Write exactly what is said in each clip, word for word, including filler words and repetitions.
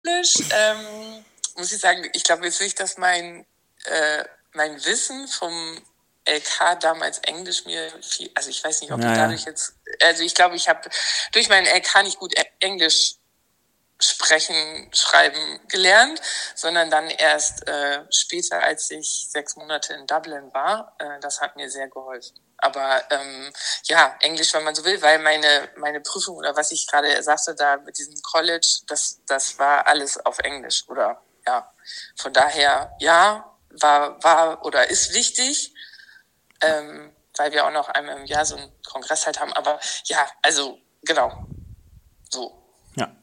ähm, muss ich sagen, ich glaube jetzt nicht, dass mein, äh, mein Wissen vom L K damals Englisch mir viel, also ich weiß nicht, ob ich Naja. dadurch jetzt, also ich glaube, ich habe durch meinen L K nicht gut Englisch sprechen, schreiben gelernt, sondern dann erst äh, später, als ich sechs Monate in Dublin war. Äh, das hat mir sehr geholfen. Aber ähm, ja, Englisch, wenn man so will, weil meine meine Prüfung oder was ich gerade sagte da mit diesem College, das das war alles auf Englisch oder ja. Von daher ja, war war oder ist wichtig, ähm, weil wir auch noch einmal im Jahr so einen Kongress halt haben. Aber ja, also genau so. Ja.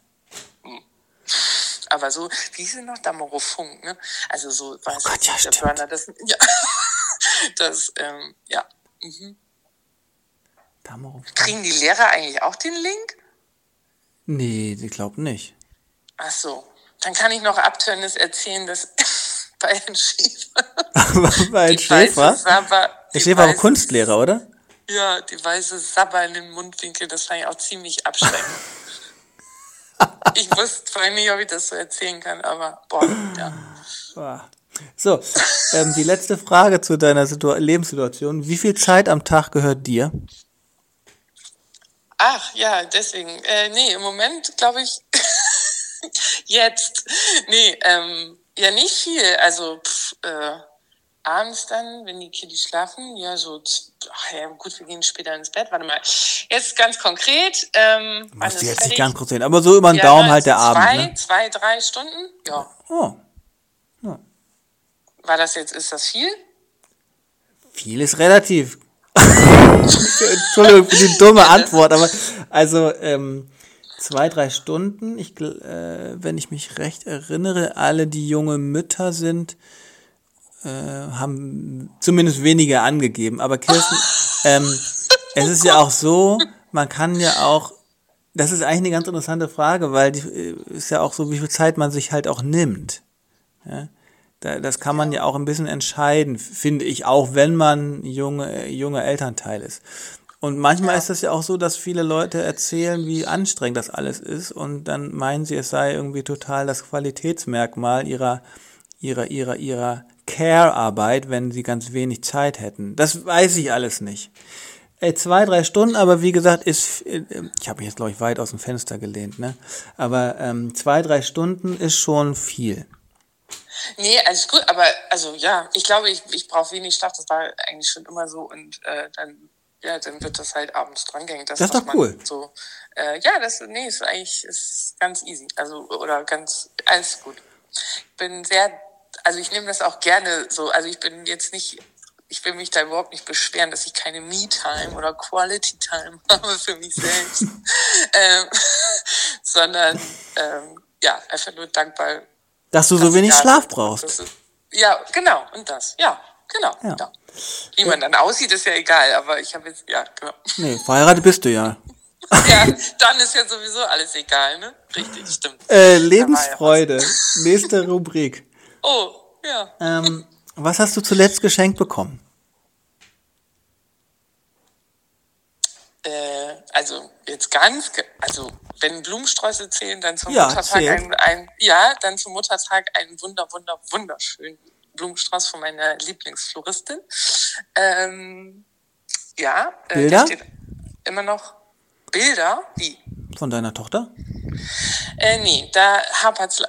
Aber so, wie hieß es noch? Damorofunk, ne? Also so, weiß oh Gott, ich ja, nicht, der stimmt. Burner, das, ja, das, ähm, ja. Mhm. Damorofunk. Kriegen die Lehrer eigentlich auch den Link? Nee, ich glaube nicht. Ach so. Dann kann ich noch Abtörnis erzählen, dass bei Herrn Schäfer. Bei Herrn Schäfer? Herr Schäfer war Kunstlehrer, oder? Ja, die weiße Sabber in den Mundwinkel, das fand ich auch ziemlich abschreckend. Ich wusste vorhin nicht, ob ich das so erzählen kann, aber boah, ja. So, ähm, die letzte Frage zu deiner Situ- Lebenssituation. Wie viel Zeit am Tag gehört dir? Ach, ja, deswegen. Äh, nee, im Moment glaube ich, jetzt, nee, ähm, ja, nicht viel. Also, pff, äh, abends dann, wenn die Kiddies schlafen, ja, so, ach ja, gut, wir gehen später ins Bett. Warte mal, jetzt ganz konkret. Ähm, wann Musst ist du jetzt fertig? nicht ganz kurz sehen, aber so über den ja, Daumen ne, halt der zwei, Abend, ne? Zwei, drei Stunden? Ja. Oh. Ja. War das jetzt, ist das viel? Viel ist relativ. Entschuldigung für die dumme Antwort, aber also ähm, zwei, drei Stunden, ich, äh, wenn ich mich recht erinnere, alle, die junge Mütter sind, äh, haben zumindest weniger angegeben. Aber Kirsten, ähm, es ist ja auch so, man kann ja auch, das ist eigentlich eine ganz interessante Frage, weil die ist ja auch so, wie viel Zeit man sich halt auch nimmt. Ja? Da, das kann man ja. ja auch ein bisschen entscheiden, finde ich, auch wenn man junge, junger Elternteil ist. Und manchmal Ja. ist das ja auch so, dass viele Leute erzählen, wie anstrengend das alles ist und dann meinen sie, es sei irgendwie total das Qualitätsmerkmal ihrer, ihrer, ihrer, ihrer Care-Arbeit, wenn sie ganz wenig Zeit hätten. Das weiß ich alles nicht. Ey, zwei, drei Stunden, aber wie gesagt, ist, ich habe mich jetzt, glaube ich, weit aus dem Fenster gelehnt, ne? Aber ähm, zwei, drei Stunden ist schon viel. Nee, alles gut, aber also ja, ich glaube, ich, ich brauche wenig Schlaf, das war eigentlich schon immer so und äh, dann, ja, dann wird das halt abends drangehängt. Das ist doch cool. So, äh, ja, das, nee, ist eigentlich ist ganz easy, also oder ganz, alles gut. Ich bin sehr, also ich nehme das auch gerne so, also ich bin jetzt nicht, ich will mich da überhaupt nicht beschweren, dass ich keine Me-Time oder Quality-Time habe für mich selbst, ähm, sondern ähm, ja, einfach nur dankbar, dass du so wenig Schlaf brauchst. ist, ja, genau, und das, ja, genau. Ja. Ja. Wie man dann aussieht, ist ja egal, aber ich habe jetzt, ja, genau. Nee, verheiratet bist du ja. Ja, dann ist ja sowieso alles egal, ne? Richtig, stimmt. Äh, Lebensfreude, ja nächste Rubrik. Oh, ja. Ähm, was hast du zuletzt geschenkt bekommen? Äh, also jetzt ganz, also wenn Blumensträuße zählen, dann zum ja, Muttertag ein, ein, ja, dann zum Muttertag einen wunder, wunder, wunderschönen Blumenstrauß von meiner Lieblingsfloristin. Ähm, ja, äh, Bilder? da steht immer noch Bilder, wie? Von deiner Tochter? Äh, nee, da hapert's.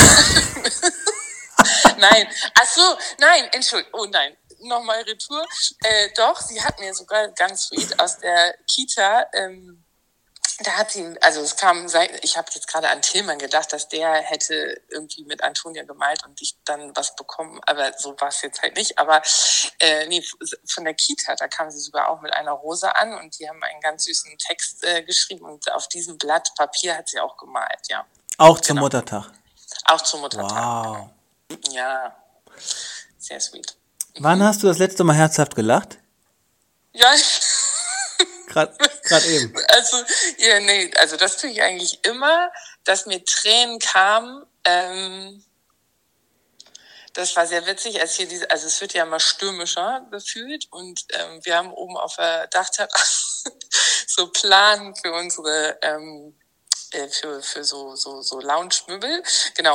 Nein, ach so, nein, Entschuldigung, oh nein, nochmal Retour. Äh, doch, sie hat mir sogar ganz sweet aus der Kita, ähm, da hat sie, also es kam, ich habe jetzt gerade an Tillmann gedacht, dass der hätte irgendwie mit Antonia gemalt und ich dann was bekommen, aber so war es jetzt halt nicht. Aber äh, nee, von der Kita, da kam sie sogar auch mit einer Rose an und die haben einen ganz süßen Text äh, geschrieben und auf diesem Blatt Papier hat sie auch gemalt, ja. Auch zum genau. Muttertag? Auch zum Muttertag. Wow. Ja, sehr sweet. Wann hast du das letzte Mal herzhaft gelacht? Ja, Gerade eben. Also, ja, nee, also das tue ich eigentlich immer, dass mir Tränen kamen. Ähm, das war sehr witzig, als hier diese, also es wird ja immer stürmischer gefühlt und ähm, wir haben oben auf der Dachterrasse so Plan für unsere ähm, äh, für, für so, so, so Lounge-Möbel. Genau.